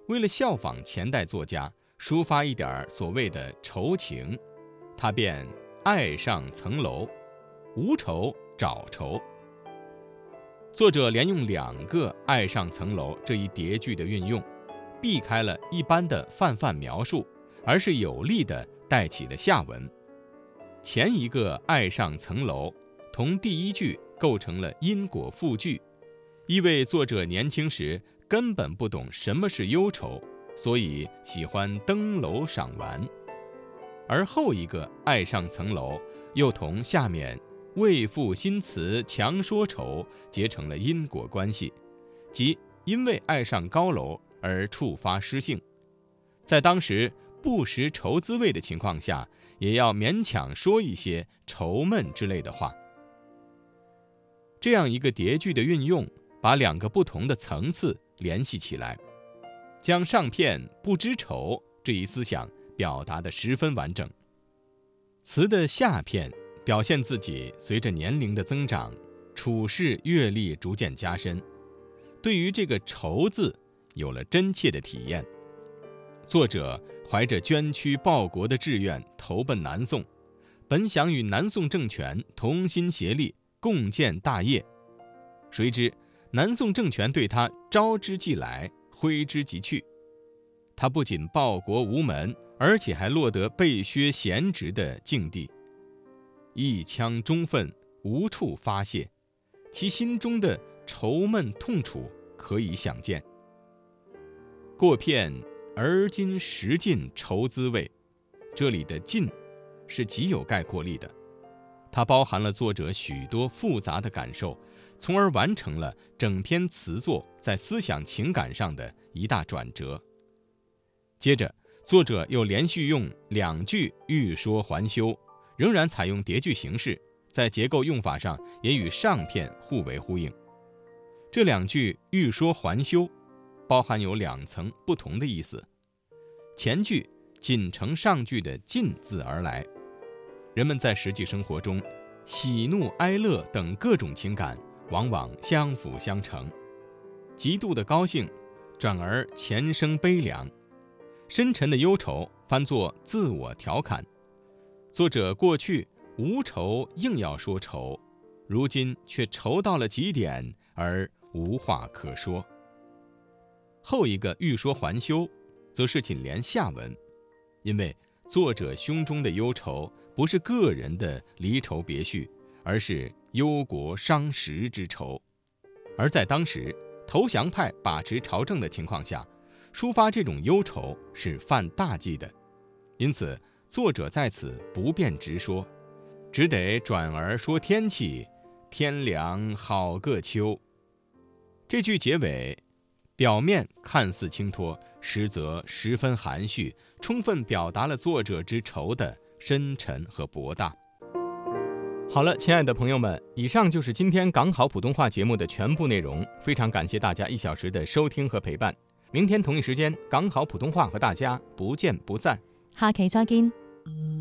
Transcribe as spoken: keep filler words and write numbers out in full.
为了效仿前代作家，抒发一点所谓的愁情，他便爱上层楼，无愁找愁。作者连用两个爱上层楼这一叠句的运用，避开了一般的泛泛描述，而是有力地带起了下文。前一个爱上层楼同第一句构成了因果复句，意味作者年轻时根本不懂什么是忧愁，所以喜欢登楼赏玩。而后一个爱上层楼又同下面为赋新词强说愁结成了因果关系，即因为爱上高楼而触发诗性，在当时不识愁滋味的情况下，也要勉强说一些愁闷之类的话。这样一个叠句的运用，把两个不同的层次联系起来，将上片不知愁这一思想表达得十分完整。词的下片表现自己随着年龄的增长，处事阅历逐渐加深，对于这个愁字有了真切的体验。作者怀着捐躯报国的志愿投奔南宋，本想与南宋政权同心协力，共建大业，谁知南宋政权对他招之即来，挥之即去。他不仅报国无门，而且还落得被削闲职的境地，一腔忠愤无处发泄，其心中的愁闷痛楚可以想见。过片而今识尽愁滋味，这里的尽是极有概括力的，它包含了作者许多复杂的感受，从而完成了整篇词作在思想情感上的一大转折。接着作者又连续用两句欲说还休，仍然采用叠句形式，在结构用法上也与上片互为呼应。这两句欲说还休包含有两层不同的意思，前句仅承上句的尽字而来，人们在实际生活中喜怒哀乐等各种情感往往相辅相成，极度的高兴转而前生悲凉，深沉的忧愁翻作自我调侃。作者过去无愁硬要说愁，如今却愁到了极点而无话可说。后一个欲说还休则是紧连下文，因为作者胸中的忧愁不是个人的离愁别绪，而是忧国伤时之愁。而在当时投降派把持朝政的情况下，抒发这种忧愁是犯大忌的，因此作者在此不便直说，只得转而说天气，天凉好个秋。这句结尾表面看似轻脱，实则十分含蓄，充分表达了作者之愁的深沉和博大。好了，亲爱的朋友们，以上就是今天港好普通话节目的全部内容，非常感谢大家一小时的收听和陪伴。明天同一时间，港好普通话和大家不见不散。 下期再見。